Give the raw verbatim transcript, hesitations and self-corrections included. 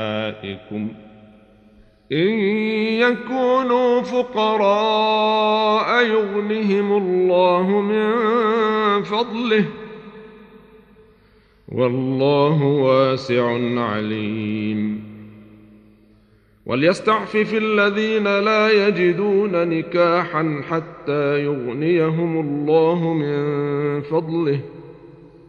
إن يكونوا فقراء يغنهم الله من فضله والله واسع عليم وليستعفف الذين لا يجدون نكاحا حتى يغنيهم الله من فضله